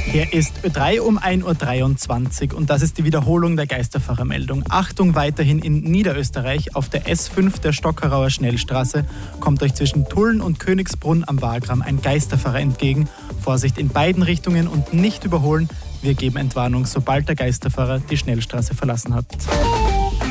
Hier ist Ö3 um 1.23 Uhr und das ist die Wiederholung der Geisterfahrermeldung. Achtung, weiterhin in Niederösterreich auf der S5 der Stockerauer Schnellstraße kommt euch zwischen Tulln und Königsbrunn am Wagram ein Geisterfahrer entgegen. Vorsicht in beiden Richtungen und nicht überholen. Wir geben Entwarnung, sobald der Geisterfahrer die Schnellstraße verlassen hat.